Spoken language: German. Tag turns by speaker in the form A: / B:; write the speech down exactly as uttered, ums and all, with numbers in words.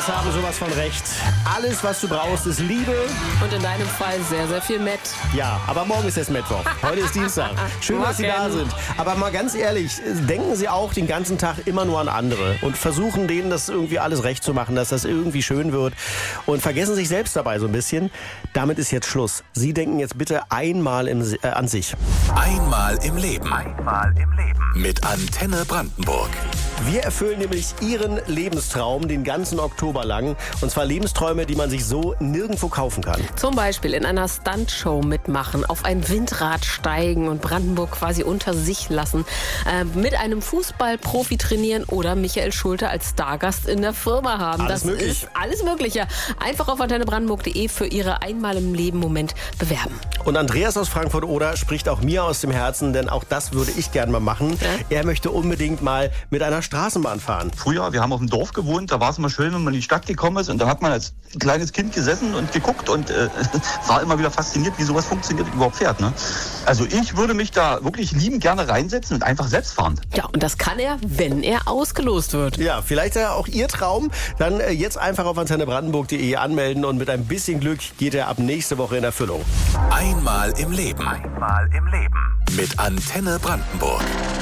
A: Mädels haben sowas von recht. Alles, was du brauchst, ist Liebe.
B: Und in deinem Fall sehr, sehr viel Met.
A: Ja, aber morgen ist erst Mittwoch. Heute ist Dienstag. Schön, dass Sie da sind. Aber mal ganz ehrlich, denken Sie auch den ganzen Tag immer nur an andere und versuchen denen das irgendwie alles recht zu machen, dass das irgendwie schön wird und vergessen sich selbst dabei so ein bisschen. Damit ist jetzt Schluss. Sie denken jetzt bitte einmal im, äh, an sich.
C: Einmal im Leben. Einmal im Leben. Mit Antenne Brandenburg.
A: Wir erfüllen nämlich Ihren Lebenstraum den ganzen Oktober lang. Und zwar Lebensträume, die man sich so nirgendwo kaufen kann.
B: Zum Beispiel in einer Stuntshow mitmachen, auf ein Windrad steigen und Brandenburg quasi unter sich lassen, äh, mit einem Fußballprofi trainieren oder Michael Schulte als Stargast in der Firma haben.
A: Alles
B: das
A: möglich.
B: ist alles Mögliche. Einfach auf antenne brandenburg punkt de für Ihre einmal im Leben Moment bewerben.
A: Und Andreas aus Frankfurt-Oder spricht auch mir aus dem Herzen, denn auch das würde ich gerne mal machen.
B: Ja?
A: Er möchte unbedingt mal mit einer Straßenbahn fahren.
D: Früher, wir haben auf dem Dorf gewohnt, da war es immer schön, wenn man in die Stadt gekommen ist und da hat man als kleines Kind gesessen und geguckt und äh, war immer wieder fasziniert, wie sowas funktioniert und überhaupt fährt. Ne? Also ich würde mich da wirklich liebend gerne reinsetzen und einfach selbst fahren.
B: Ja, und das kann er, wenn er ausgelost wird.
A: Ja, vielleicht ja auch Ihr Traum. Dann äh, jetzt einfach auf antenne brandenburg punkt de anmelden und mit ein bisschen Glück geht er ab nächste Woche in Erfüllung.
C: Einmal im Leben. Einmal im Leben. Mit Antenne Brandenburg.